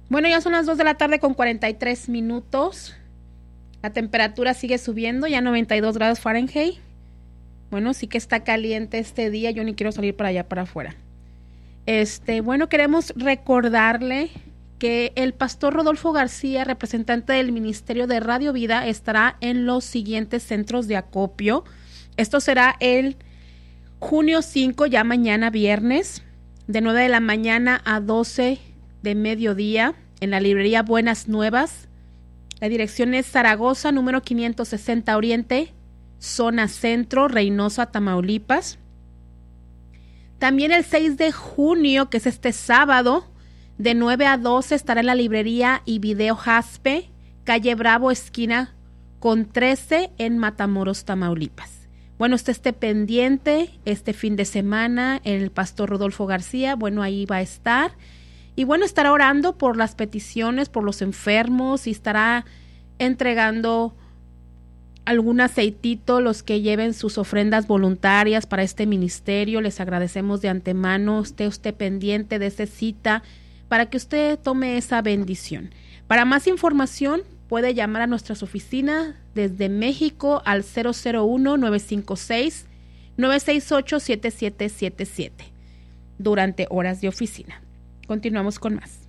Bueno, ya son las 2 de la tarde con 43 minutos. La temperatura sigue subiendo, ya 92 grados Fahrenheit. Bueno, sí que está caliente este día, yo ni quiero salir para allá para afuera. Bueno, queremos recordarle que el pastor Rodolfo García, representante del Ministerio de Radio Vida, estará en los siguientes centros de acopio. Esto será el junio 5, ya mañana viernes, de 9 de la mañana a 12 de mediodía, en la librería Buenas Nuevas. La dirección es Zaragoza, número 560 Oriente, zona centro, Reynosa, Tamaulipas. También el 6 de junio, que es este sábado, de 9 a 12, estará en la librería y video Jaspe, calle Bravo, esquina con 13, en Matamoros, Tamaulipas. Bueno, esté pendiente este fin de semana, el pastor Rodolfo García, bueno, ahí va a estar. Y bueno, estará orando por las peticiones, por los enfermos, y estará entregando algún aceitito, los que lleven sus ofrendas voluntarias para este ministerio. Les agradecemos de antemano. Esté usted pendiente de esa cita para que usted tome esa bendición. Para más información, puede llamar a nuestras oficinas desde México al 001-956-968-7777 durante horas de oficina. Continuamos con más.